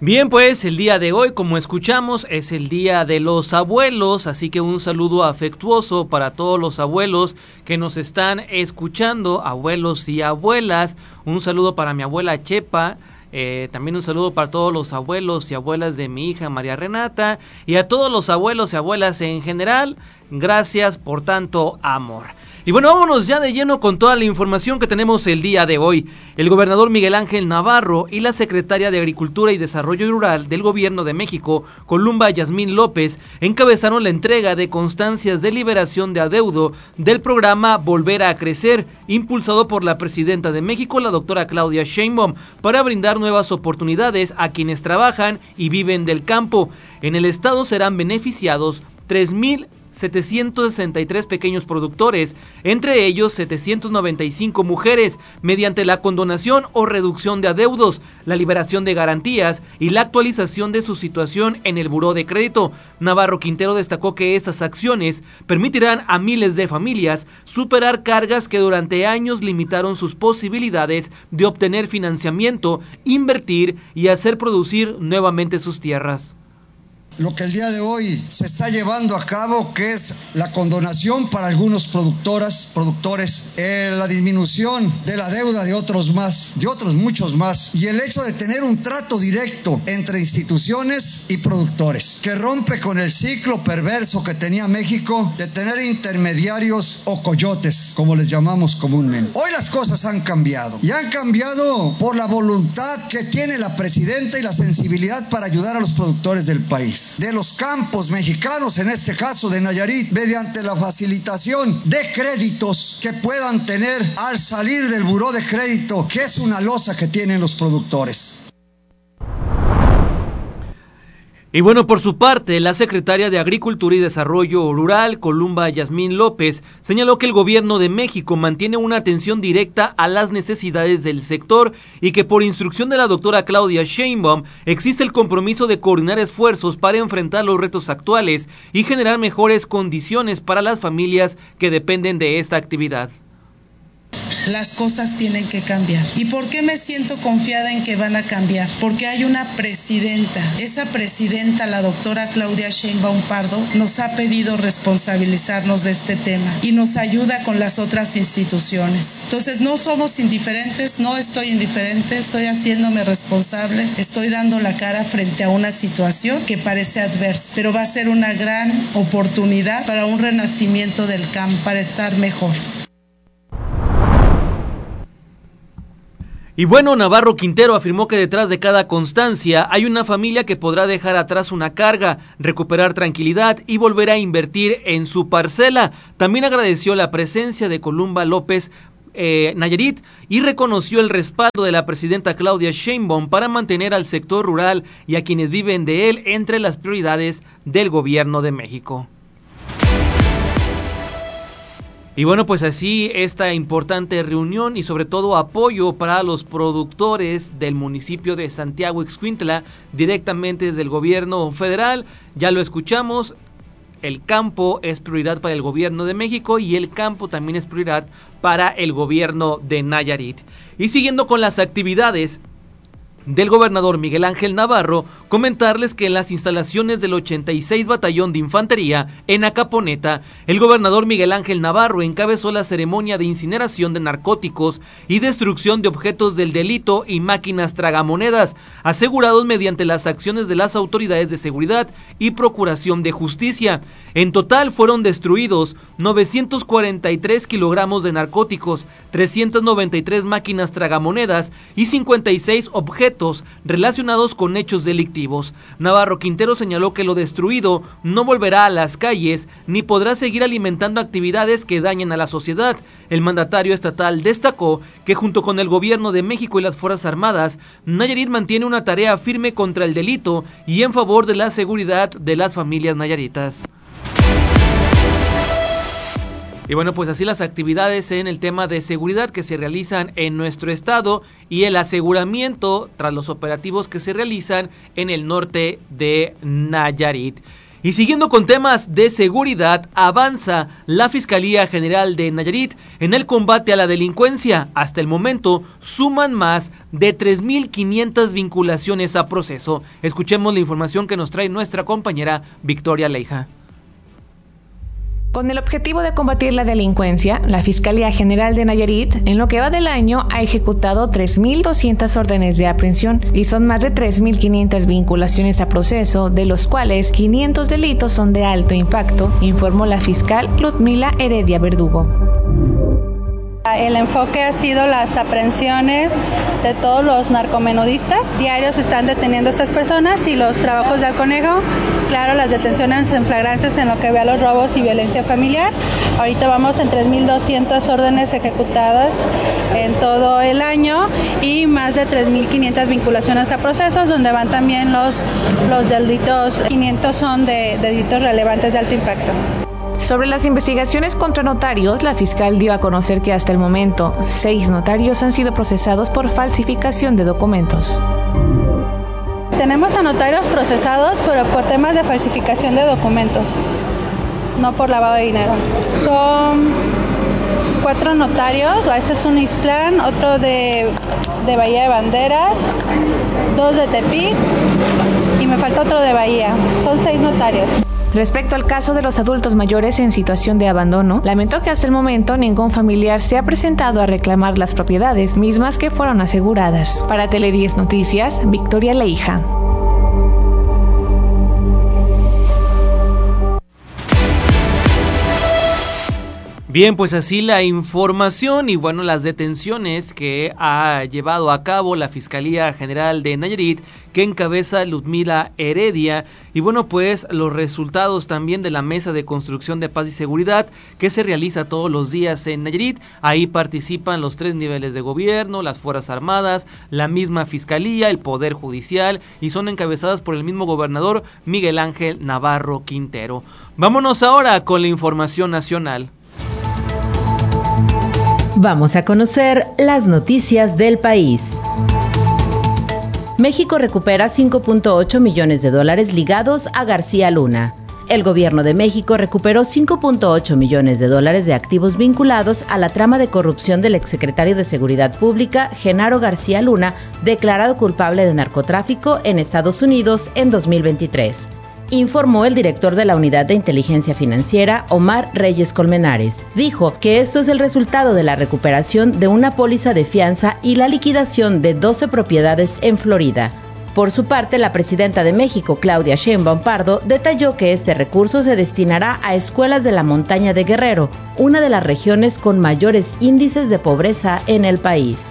Bien, pues el día de hoy, como escuchamos, es el Día de los Abuelos, así que un saludo afectuoso para todos los abuelos que nos están escuchando, abuelos y abuelas. Un saludo para mi abuela Chepa. También un saludo para todos los abuelos y abuelas de mi hija María Renata y a todos los abuelos y abuelas en general. Gracias por tanto amor. Y bueno, vámonos ya de lleno con toda la información que tenemos el día de hoy. El gobernador Miguel Ángel Navarro y la secretaria de Agricultura y Desarrollo Rural del Gobierno de México, Columba Yasmín López, encabezaron la entrega de constancias de liberación de adeudo del programa Volver a Crecer, impulsado por la presidenta de México, la doctora Claudia Sheinbaum, para brindar nuevas oportunidades a quienes trabajan y viven del campo. En el estado serán beneficiados 3,763 pequeños productores, entre ellos 795 mujeres, mediante la condonación o reducción de adeudos, la liberación de garantías y la actualización de su situación en el buró de crédito. Navarro Quintero destacó que estas acciones permitirán a miles de familias superar cargas que durante años limitaron sus posibilidades de obtener financiamiento, invertir y hacer producir nuevamente sus tierras. Lo que el día de hoy se está llevando a cabo, que es la condonación para algunos productores, la disminución de la deuda de otros muchos más, y el hecho de tener un trato directo entre instituciones y productores, que rompe con el ciclo perverso que tenía México de tener intermediarios o coyotes, como les llamamos comúnmente. Hoy las cosas han cambiado, y han cambiado por la voluntad que tiene la presidenta y la sensibilidad para ayudar a los productores del país, de los campos mexicanos, en este caso de Nayarit, mediante la facilitación de créditos que puedan tener al salir del buró de crédito, que es una losa que tienen los productores. Y bueno, por su parte, la secretaria de Agricultura y Desarrollo Rural, Columba Yasmín López, señaló que el gobierno de México mantiene una atención directa a las necesidades del sector y que por instrucción de la doctora Claudia Sheinbaum existe el compromiso de coordinar esfuerzos para enfrentar los retos actuales y generar mejores condiciones para las familias que dependen de esta actividad. Las cosas tienen que cambiar. ¿Y por qué me siento confiada en que van a cambiar? Porque hay una presidenta. Esa presidenta, la doctora Claudia Sheinbaum Pardo, nos ha pedido responsabilizarnos de este tema y nos ayuda con las otras instituciones. Entonces no somos indiferentes, no estoy indiferente, estoy haciéndome responsable, estoy dando la cara frente a una situación que parece adversa, pero va a ser una gran oportunidad para un renacimiento del campo, para estar mejor. Y bueno, Navarro Quintero afirmó que detrás de cada constancia hay una familia que podrá dejar atrás una carga, recuperar tranquilidad y volver a invertir en su parcela. También agradeció la presencia de Columba López Nayarit y reconoció el respaldo de la presidenta Claudia Sheinbaum para mantener al sector rural y a quienes viven de él entre las prioridades del gobierno de México. Y bueno, pues así esta importante reunión y sobre todo apoyo para los productores del municipio de Santiago Ixcuintla directamente desde el gobierno federal. Ya lo escuchamos, el campo es prioridad para el gobierno de México y el campo también es prioridad para el gobierno de Nayarit. Y siguiendo con las actividades del gobernador Miguel Ángel Navarro, comentarles que en las instalaciones del 86 Batallón de Infantería en Acaponeta, el gobernador Miguel Ángel Navarro encabezó la ceremonia de incineración de narcóticos y destrucción de objetos del delito y máquinas tragamonedas, asegurados mediante las acciones de las autoridades de seguridad y procuración de justicia. En total fueron destruidos 943 kilogramos de narcóticos, 393 máquinas tragamonedas y 56 objetos relacionados con hechos delictivos. Navarro Quintero señaló que lo destruido no volverá a las calles ni podrá seguir alimentando actividades que dañen a la sociedad. El mandatario estatal destacó que junto con el gobierno de México y las Fuerzas Armadas, Nayarit mantiene una tarea firme contra el delito y en favor de la seguridad de las familias nayaritas. Y bueno, pues así las actividades en el tema de seguridad que se realizan en nuestro estado y el aseguramiento tras los operativos que se realizan en el norte de Nayarit. Y siguiendo con temas de seguridad, avanza la Fiscalía General de Nayarit en el combate a la delincuencia. Hasta el momento suman más de 3.500 vinculaciones a proceso. Escuchemos la información que nos trae nuestra compañera Victoria Leija. Con el objetivo de combatir la delincuencia, la Fiscalía General de Nayarit, en lo que va del año, ha ejecutado 3.200 órdenes de aprehensión y son más de 3.500 vinculaciones a proceso, de los cuales 500 delitos son de alto impacto, informó la fiscal Ludmila Heredia Verdugo. El enfoque ha sido las aprehensiones de todos los narcomenudistas. Diarios están deteniendo a estas personas y los trabajos de Conejo, claro, las detenciones en flagrancias en lo que ve a los robos y violencia familiar. Ahorita vamos en 3.200 órdenes ejecutadas en todo el año y más de 3.500 vinculaciones a procesos, donde van también los delitos. 500 son de delitos relevantes de alto impacto. Sobre las investigaciones contra notarios, la fiscal dio a conocer que hasta el momento 6 notarios han sido procesados por falsificación de documentos. Tenemos a notarios procesados, pero por temas de falsificación de documentos, no por lavado de dinero. Son 4 notarios, ese es un Ixtlán, otro de Bahía de Banderas, 2 de Tepic y me falta otro de Bahía. Son 6 notarios. Respecto al caso de los adultos mayores en situación de abandono, lamentó que hasta el momento ningún familiar se ha presentado a reclamar las propiedades mismas que fueron aseguradas. Para Tele10 Noticias, Victoria Leija. Bien, pues así la información y bueno, las detenciones que ha llevado a cabo la Fiscalía General de Nayarit, que encabeza Ludmila Heredia, y bueno, pues los resultados también de la Mesa de Construcción de Paz y Seguridad que se realiza todos los días en Nayarit. Ahí participan los 3 niveles de gobierno, las Fuerzas Armadas, la misma Fiscalía, el Poder Judicial, y son encabezadas por el mismo gobernador Miguel Ángel Navarro Quintero. Vámonos ahora con la información nacional. Vamos a conocer las noticias del país. México recupera $5.8 millones ligados a García Luna. El gobierno de México recuperó $5.8 millones de activos vinculados a la trama de corrupción del exsecretario de Seguridad Pública, Genaro García Luna, declarado culpable de narcotráfico en Estados Unidos en 2023. Informó el director de la Unidad de Inteligencia Financiera, Omar Reyes Colmenares. Dijo que esto es el resultado de la recuperación de una póliza de fianza y la liquidación de 12 propiedades en Florida. Por su parte, la presidenta de México, Claudia Sheinbaum Pardo, detalló que este recurso se destinará a escuelas de la montaña de Guerrero, una de las regiones con mayores índices de pobreza en el país.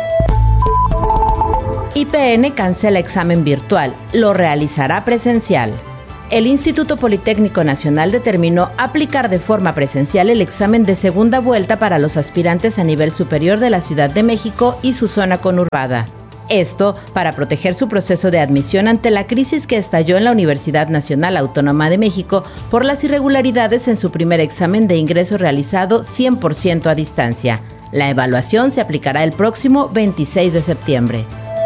IPN cancela examen virtual, lo realizará presencial. El Instituto Politécnico Nacional determinó aplicar de forma presencial el examen de segunda vuelta para los aspirantes a nivel superior de la Ciudad de México y su zona conurbada. Esto para proteger su proceso de admisión ante la crisis que estalló en la Universidad Nacional Autónoma de México por las irregularidades en su primer examen de ingreso realizado 100% a distancia. La evaluación se aplicará el próximo 26 de septiembre.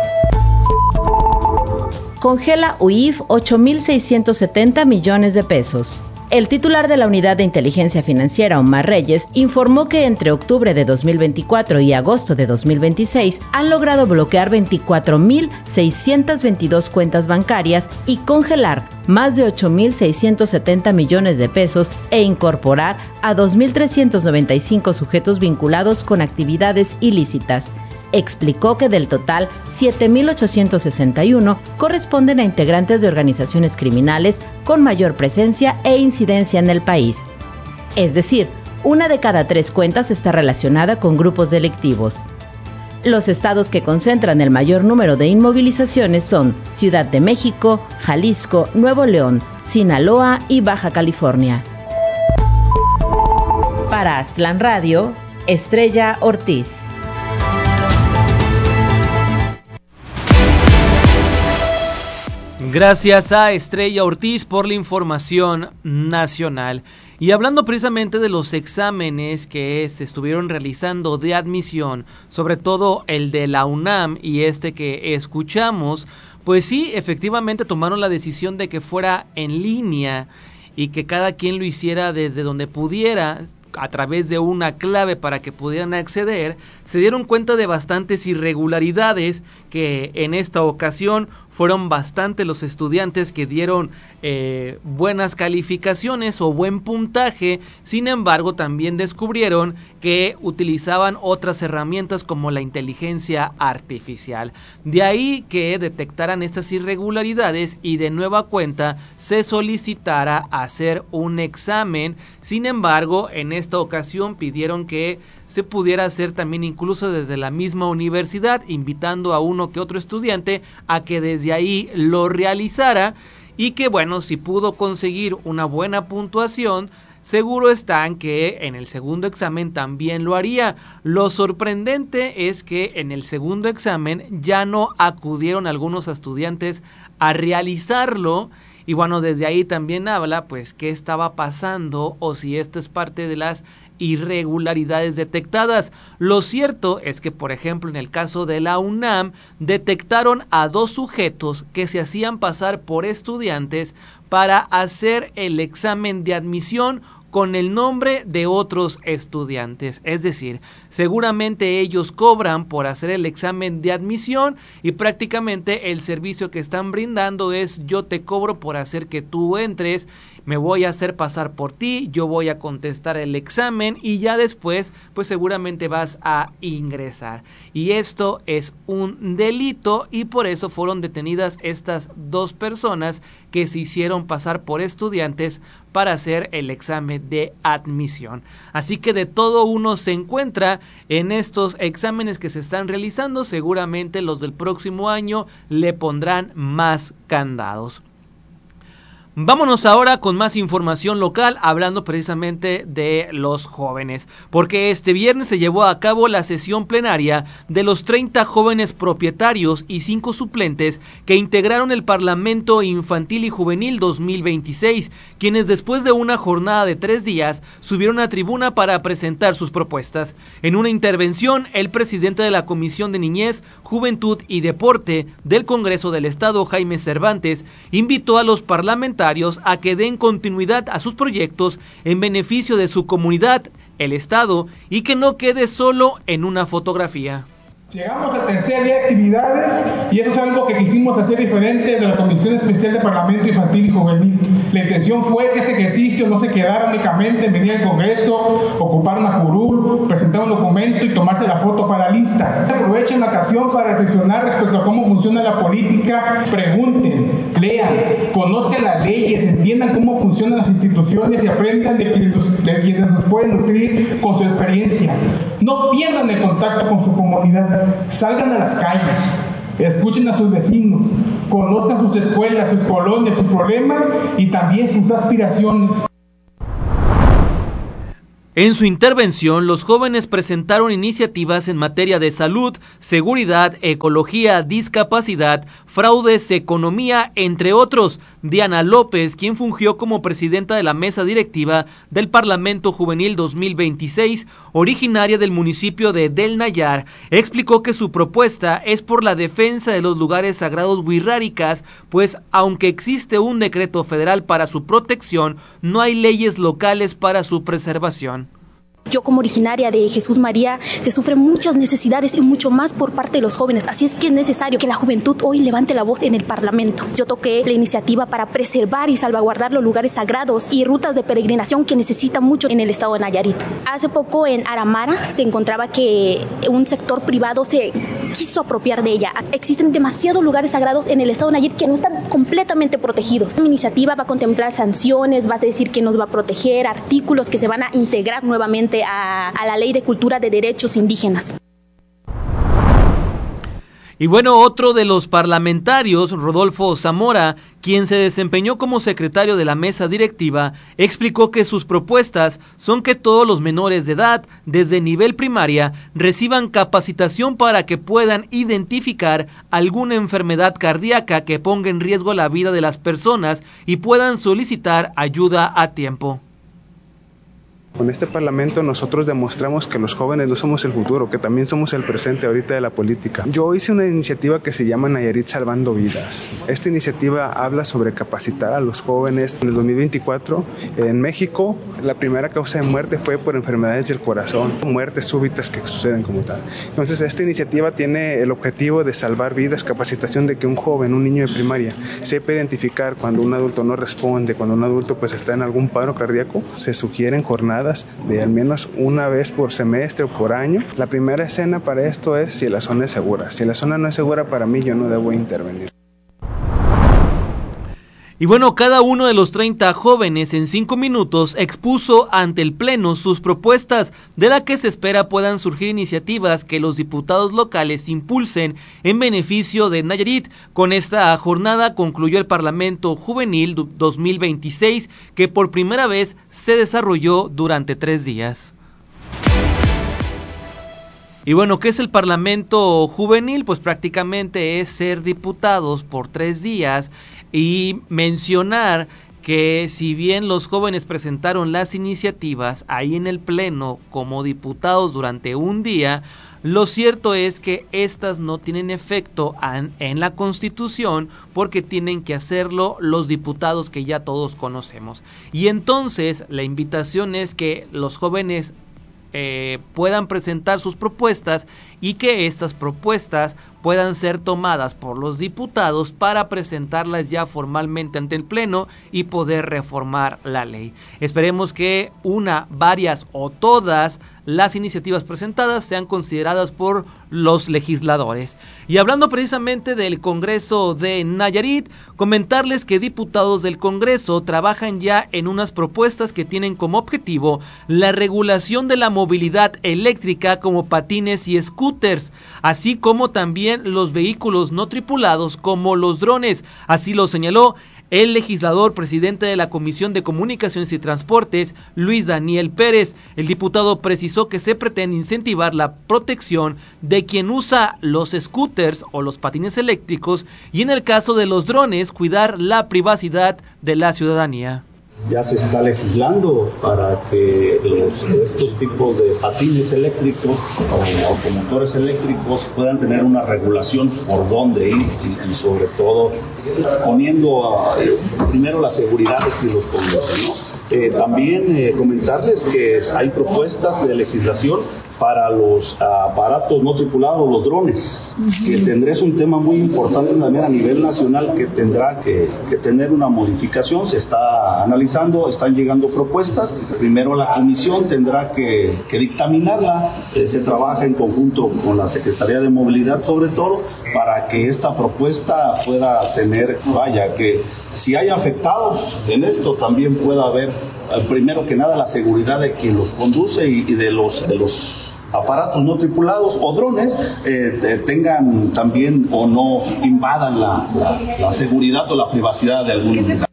Congela UIF 8.670 millones de pesos. El titular de la Unidad de Inteligencia Financiera, Omar Reyes, informó que entre octubre de 2024 y agosto de 2026 han logrado bloquear 24.622 cuentas bancarias y congelar más de 8.670 millones de pesos e incorporar a 2.395 sujetos vinculados con actividades ilícitas. Explicó que del total, 7.861 corresponden a integrantes de organizaciones criminales con mayor presencia e incidencia en el país. Es decir, 1 de cada 3 cuentas está relacionada con grupos delictivos. Los estados que concentran el mayor número de inmovilizaciones son Ciudad de México, Jalisco, Nuevo León, Sinaloa y Baja California. Para Aztlán Radio, Estrella Ortiz. Gracias a Estrella Ortiz por la información nacional. Y hablando precisamente de los exámenes que se estuvieron realizando de admisión, sobre todo el de la UNAM y que escuchamos, pues sí, efectivamente tomaron la decisión de que fuera en línea y que cada quien lo hiciera desde donde pudiera, a través de una clave para que pudieran acceder. Se dieron cuenta de bastantes irregularidades, que en esta ocasión fueron bastante los estudiantes que dieron buenas calificaciones o buen puntaje. Sin embargo, también descubrieron que utilizaban otras herramientas como la inteligencia artificial. De ahí que detectaran estas irregularidades y de nueva cuenta se solicitara hacer un examen. Sin embargo, en esta ocasión pidieron que se pudiera hacer también incluso desde la misma universidad, invitando a uno que otro estudiante a que desde ahí lo realizara, y que bueno, si pudo conseguir una buena puntuación, seguro están que en el segundo examen también lo haría. Lo sorprendente es que en el segundo examen ya no acudieron algunos estudiantes a realizarlo. Y bueno, desde ahí también habla pues qué estaba pasando o si esto es parte de las irregularidades detectadas. Lo cierto es que, por ejemplo, en el caso de la UNAM, detectaron a 2 sujetos que se hacían pasar por estudiantes para hacer el examen de admisión con el nombre de otros estudiantes. Es decir, seguramente ellos cobran por hacer el examen de admisión y prácticamente el servicio que están brindando es: yo te cobro por hacer que tú entres, me voy a hacer pasar por ti, yo voy a contestar el examen y ya después pues seguramente vas a ingresar. Y esto es un delito y por eso fueron detenidas estas 2 personas que se hicieron pasar por estudiantes para hacer el examen de admisión. Así que de todo uno se encuentra en estos exámenes que se están realizando. Seguramente los del próximo año le pondrán más candados. Vámonos ahora con más información local, hablando precisamente de los jóvenes, porque este viernes se llevó a cabo la sesión plenaria de los 30 jóvenes propietarios y 5 suplentes que integraron el Parlamento Infantil y Juvenil 2026, quienes después de una jornada de 3 días subieron a tribuna para presentar sus propuestas. En una intervención, el presidente de la Comisión de Niñez, Juventud y Deporte del Congreso del Estado, Jaime Cervantes, invitó a los parlamentarios a que den continuidad a sus proyectos en beneficio de su comunidad, el Estado, y que no quede solo en una fotografía. Llegamos al tercer día de actividades y eso es algo que quisimos hacer diferente de la Comisión Especial de Parlamento Infantil y Juvenil. La intención fue que ese ejercicio no se quedara únicamente en venir al Congreso, ocupar una curul, presentar un documento y tomarse la foto para la lista. Aprovechen la ocasión para reflexionar respecto a cómo funciona la política, pregunten, lean, conozcan las leyes, entiendan cómo funcionan las instituciones y aprendan de quienes nos pueden nutrir con su experiencia. No pierdan el contacto con su comunidad. Salgan a las calles, escuchen a sus vecinos, conozcan sus escuelas, sus colonias, sus problemas y también sus aspiraciones. En su intervención, los jóvenes presentaron iniciativas en materia de salud, seguridad, ecología, discapacidad, fraudes, economía, entre otros. Diana López, quien fungió como presidenta de la mesa directiva del Parlamento Juvenil 2026, originaria del municipio de Del Nayar, explicó que su propuesta es por la defensa de los lugares sagrados wixárikas, pues aunque existe un decreto federal para su protección, no hay leyes locales para su preservación. Yo como originaria de Jesús María, se sufren muchas necesidades y mucho más por parte de los jóvenes. Así es que es necesario que la juventud hoy levante la voz en el Parlamento. Yo toqué la iniciativa para preservar y salvaguardar los lugares sagrados y rutas de peregrinación que necesitan mucho en el estado de Nayarit. Hace poco en Aramara se encontraba que un sector privado se quiso apropiar de ella. Existen demasiados lugares sagrados en el estado de Nayarit que no están completamente protegidos. Mi iniciativa va a contemplar sanciones, va a decir que nos va a proteger, artículos que se van a integrar nuevamente a la Ley de Cultura de Derechos Indígenas. Y bueno, otro de los parlamentarios, Rodolfo Zamora, quien se desempeñó como secretario de la mesa directiva, explicó que sus propuestas son que todos los menores de edad, desde nivel primaria, reciban capacitación para que puedan identificar alguna enfermedad cardíaca que ponga en riesgo la vida de las personas y puedan solicitar ayuda a tiempo. Con este Parlamento nosotros demostramos que los jóvenes no somos el futuro, que también somos el presente ahorita de la política. Yo hice una iniciativa que se llama Nayarit Salvando Vidas. Esta iniciativa habla sobre capacitar a los jóvenes. En el 2024, en México, la primera causa de muerte fue por enfermedades del corazón, muertes súbitas que suceden como tal. Entonces, esta iniciativa tiene el objetivo de salvar vidas, capacitación de que un joven, un niño de primaria, sepa identificar cuando un adulto no responde, cuando un adulto pues está en algún paro cardíaco. Se sugieren jornadas de al menos una vez por semestre o por año. La primera escena para esto es si la zona es segura. Si la zona no es segura, para mí yo no debo intervenir. Y bueno, cada uno de los 30 jóvenes en 5 minutos expuso ante el Pleno sus propuestas, de la que se espera puedan surgir iniciativas que los diputados locales impulsen en beneficio de Nayarit. Con esta jornada concluyó el Parlamento Juvenil 2026, que por primera vez se desarrolló durante 3 días. Y bueno, ¿qué es el Parlamento Juvenil? Pues prácticamente es ser diputados por 3 días y mencionar que si bien los jóvenes presentaron las iniciativas ahí en el Pleno como diputados durante un día, lo cierto es que estas no tienen efecto en la Constitución porque tienen que hacerlo los diputados que ya todos conocemos. Y entonces la invitación es que los jóvenes puedan presentar sus propuestas y que estas propuestas puedan ser tomadas por los diputados para presentarlas ya formalmente ante el Pleno y poder reformar la ley. Esperemos que varias o todas las iniciativas presentadas sean consideradas por los legisladores. Y hablando precisamente del Congreso de Nayarit, comentarles que diputados del Congreso trabajan ya en unas propuestas que tienen como objetivo la regulación de la movilidad eléctrica como patines y scooters, así como también los vehículos no tripulados como los drones. Así lo señaló el legislador presidente de la Comisión de Comunicaciones y Transportes, Luis Daniel Pérez. El diputado precisó que se pretende incentivar la protección de quien usa los scooters o los patines eléctricos y en el caso de los drones, cuidar la privacidad de la ciudadanía. Ya se está legislando para que estos tipos de patines eléctricos o automotores eléctricos puedan tener una regulación por dónde ir y sobre todo poniendo primero la seguridad de quien los conduce, ¿no? También comentarles que hay propuestas de legislación para los aparatos no tripulados, los drones, que es un tema muy importante también a nivel nacional que tendrá que tener una modificación. Se está analizando, están llegando propuestas. Primero la comisión tendrá que dictaminarla. Se trabaja en conjunto con la Secretaría de Movilidad sobre todo para que esta propuesta pueda tener, que si hay afectados en esto también pueda haber primero que nada la seguridad de quien los conduce y de los aparatos no tripulados o drones tengan también o no invadan la seguridad o la privacidad de algunos lugares.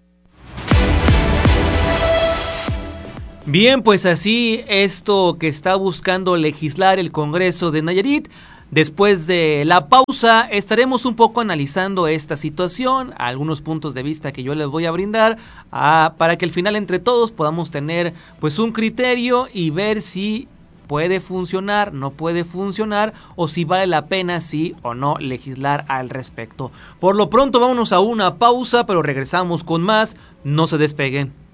Bien, pues así esto que está buscando legislar el Congreso de Nayarit. Después de la pausa estaremos un poco analizando esta situación, algunos puntos de vista que yo les voy a brindar para que al final entre todos podamos tener pues un criterio y ver si puede funcionar, no puede funcionar o si vale la pena sí o no legislar al respecto. Por lo pronto vámonos a una pausa, pero regresamos con más, no se despeguen.